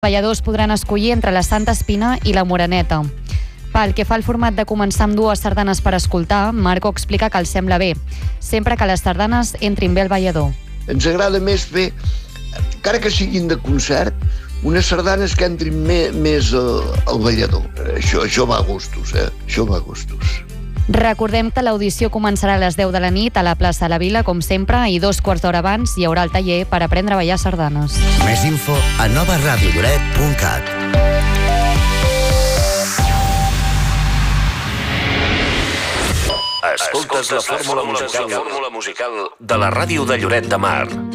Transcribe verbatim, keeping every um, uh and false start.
balladors podran escollir entre la Santa Espina i la Moreneta. Pel que fa al format de començar amb dues sardanes per escoltar, Marco explica que els sembla bé, sempre que les sardanes entrin bé al ballador. Ens agrada més fer, encara que siguin de concert, unes sardanes que entrin me, més al, al ballador. Això, això va a gustos, eh? Això va a gustos. Recordem que l'audició començarà a les deu de la nit a la plaça de la Vila, com sempre, i dos quarts d'hora abans hi haurà el taller per aprendre a ballar sardanes. Més info a nova ràdio lloret punt cat. Escoltes la fórmula musical, fórmula musical de la ràdio de Lloret de Mar.